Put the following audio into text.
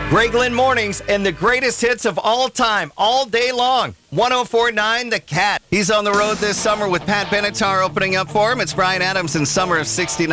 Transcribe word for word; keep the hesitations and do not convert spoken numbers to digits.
Greg Lynn Mornings and the greatest hits of all time, all day long. one oh four point nine The Cat. He's on the road this summer with Pat Benatar opening up for him. It's Brian Adams in Summer of sixty-nine.